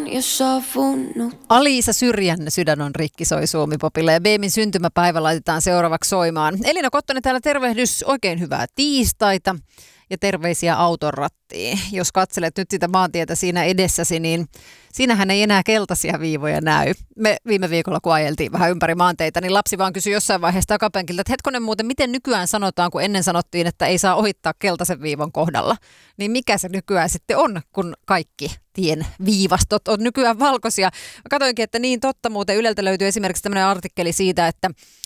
on jo sovunut. Aliisa Syrjän Sydän on rikki soi Suomi-popilla ja Beemin syntymäpäivä laitetaan seuraavaksi soimaan. Elina Kottonen täällä tervehdys, oikein hyvää tiistaita ja terveisiä auton rattiin. Jos katselet nyt sitä maantietä siinä edessäsi, niin siinähän ei enää keltaisia viivoja näy. Me viime viikolla, kun ajeltiin vähän ympäri maanteita, niin lapsi vaan kysyi jossain vaiheessa takapenkiltä, että hetkonen muuten, miten nykyään sanotaan, kun ennen sanottiin, että ei saa ohittaa keltaisen viivan kohdalla. Niin mikä se nykyään sitten on, kun kaikki tien viivastot on nykyään valkoisia. Mä katsoinkin, että niin totta muuten Yleltä löytyy esimerkiksi tämmöinen artikkeli siitä, että